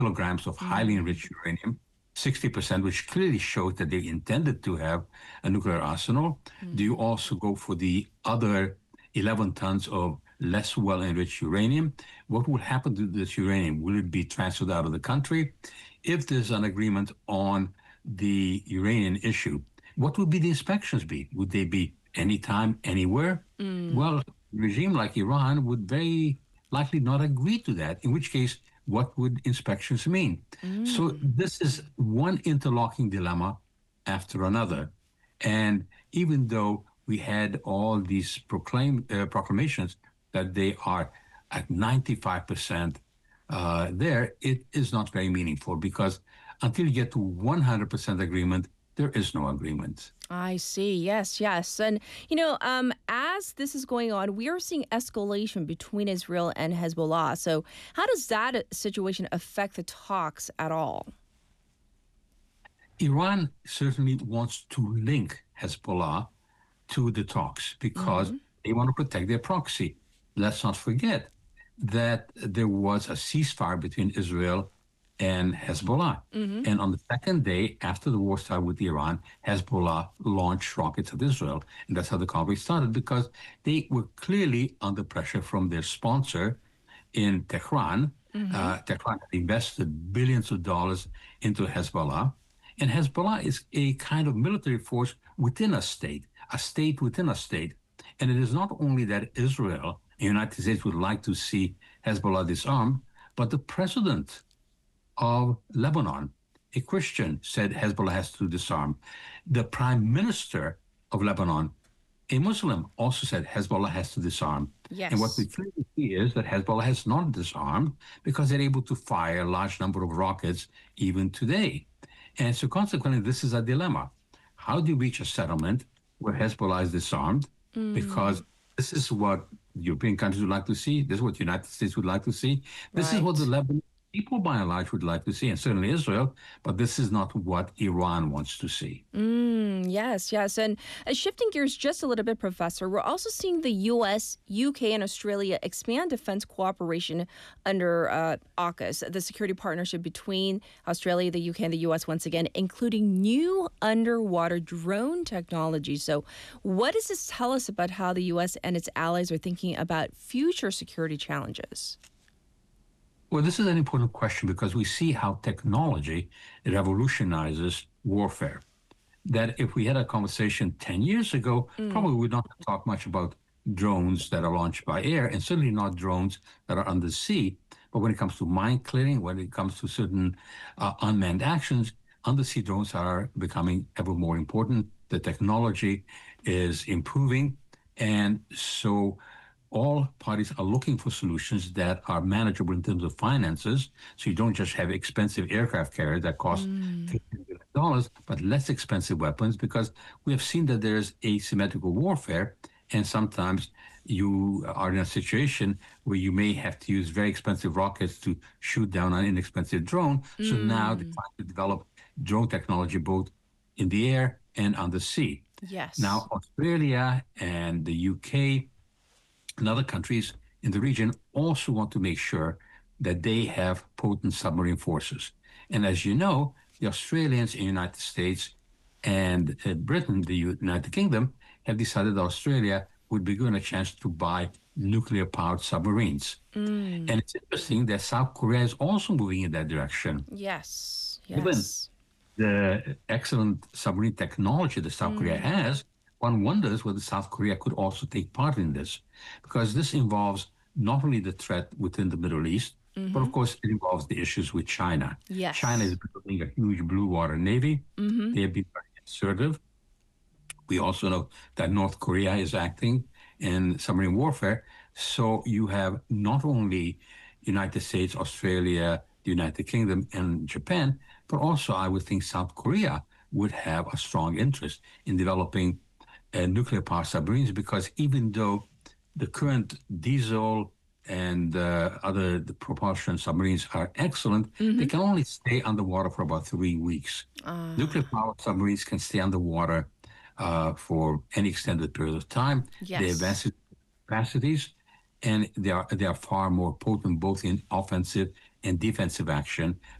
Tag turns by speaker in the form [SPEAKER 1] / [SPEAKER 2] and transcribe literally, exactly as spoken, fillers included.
[SPEAKER 1] kilograms of highly enriched uranium, sixty percent, which clearly shows that they intended to have a nuclear arsenal?
[SPEAKER 2] Mm.
[SPEAKER 1] Do you also go for the other eleven tons of less well-enriched uranium? What will happen to this uranium? Will it be transferred out of the country? If there's an agreement on the uranium issue, what would be the inspections be? Would they be anytime, anywhere?
[SPEAKER 2] Mm.
[SPEAKER 1] Well, a regime like Iran would very likely not agree to that, in which case, what would inspections mean?
[SPEAKER 2] Mm.
[SPEAKER 1] So this is one interlocking dilemma after another. And even though we had all these proclaim, uh, proclamations that they are at ninety-five percent uh, there, it is not very meaningful, because until you get to one hundred percent agreement, there is no agreement.
[SPEAKER 2] I see. Yes, yes. And, you know, um, as this is going on, we are seeing escalation between Israel and Hezbollah. So how does that situation affect the talks at all?
[SPEAKER 1] Iran certainly wants to link Hezbollah to the talks because
[SPEAKER 2] Mm-hmm.
[SPEAKER 1] they want to protect their proxy. Let's not forget that there was a ceasefire between Israel and Hezbollah.
[SPEAKER 2] Mm-hmm.
[SPEAKER 1] And on the second day after the war started with Iran, Hezbollah launched rockets at Israel. And that's how the conflict started, because they were clearly under pressure from their sponsor in Tehran.
[SPEAKER 2] Mm-hmm.
[SPEAKER 1] Uh, Tehran had invested billions of dollars into Hezbollah. And Hezbollah is a kind of military force within a state, a state within a state. And it is not only that Israel, the United States, would like to see Hezbollah disarmed, but the president of Lebanon, a Christian, said Hezbollah has to disarm. The prime minister of Lebanon, a Muslim, also said Hezbollah has to disarm.
[SPEAKER 2] Yes.
[SPEAKER 1] And what we clearly see is that Hezbollah has not disarmed because they're able to fire a large number of rockets even today. And so consequently, this is a dilemma. How do you reach a settlement where Hezbollah is disarmed?
[SPEAKER 2] Mm.
[SPEAKER 1] Because this is what European countries would like to see. This is what the United States would like to see. This
[SPEAKER 2] Right.
[SPEAKER 1] is what the Lebanese people, by and large, would like to see, and certainly Israel. But this is not what Iran wants to see.
[SPEAKER 2] Mm, yes, yes. And uh, shifting gears just a little bit, Professor, we're also seeing the U S, U K, and Australia expand defense cooperation under uh, AUKUS, the security partnership between Australia, the U K, and the U S once again, including new underwater drone technology. So what does this tell us about how the U S and its allies are thinking about future security challenges?
[SPEAKER 1] Well, this is an important question because we see how technology revolutionizes warfare. That if we had a conversation ten years ago,
[SPEAKER 2] Mm.
[SPEAKER 1] probably we would not talk much about drones that are launched by air, and certainly not drones that are under sea. But when it comes to mine clearing, when it comes to certain uh, unmanned actions, undersea drones are becoming ever more important. The technology is improving, and so all parties are looking for solutions that are manageable in terms of finances. So you don't just have expensive aircraft carriers that cost
[SPEAKER 2] Mm.
[SPEAKER 1] fifty billion dollars, but less expensive weapons, because we have seen that there's asymmetrical warfare. And sometimes you are in a situation where you may have to use very expensive rockets to shoot down an inexpensive drone. So now they're
[SPEAKER 2] Mm.
[SPEAKER 1] trying to develop drone technology both in the air and on the sea.
[SPEAKER 2] Yes.
[SPEAKER 1] Now, Australia and the U K and other countries in the region also want to make sure that they have potent submarine forces. And as you know, the Australians in the United States and uh, Britain, the United Kingdom, have decided that Australia would be given a chance to buy nuclear-powered submarines.
[SPEAKER 2] Mm.
[SPEAKER 1] And it's interesting that South Korea is also moving in that direction.
[SPEAKER 2] Yes,
[SPEAKER 1] Given
[SPEAKER 2] yes.
[SPEAKER 1] the excellent submarine technology that South Korea
[SPEAKER 2] Mm.
[SPEAKER 1] has, one wonders whether South Korea could also take part in this, because this involves not only the threat within the Middle East,
[SPEAKER 2] Mm-hmm.
[SPEAKER 1] but of course it involves the issues with China.
[SPEAKER 2] Yes.
[SPEAKER 1] China is building a huge blue water navy.
[SPEAKER 2] Mm-hmm.
[SPEAKER 1] They have been very assertive. We also know that North Korea is acting in submarine warfare. So you have not only United States, Australia, the United Kingdom, and Japan, but also I would think South Korea would have a strong interest in developing uh, nuclear power submarines, because even though the current diesel and uh, other the propulsion submarines are excellent,
[SPEAKER 2] Mm-hmm.
[SPEAKER 1] they can only stay underwater for about three weeks.
[SPEAKER 2] Ah.
[SPEAKER 1] Nuclear powered submarines can stay underwater uh, for any extended period of time. They
[SPEAKER 2] Yes.
[SPEAKER 1] have massive capacities, and they are they are far more potent both in offensive and defensive action